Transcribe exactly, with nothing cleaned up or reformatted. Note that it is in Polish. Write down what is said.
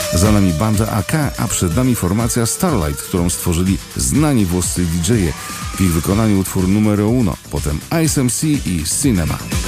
Za nami banda A K, a przed nami formacja Starlight, którą stworzyli znani włoscy D J-e. W ich wykonaniu utwór numero uno, potem Ice M C i Cinema.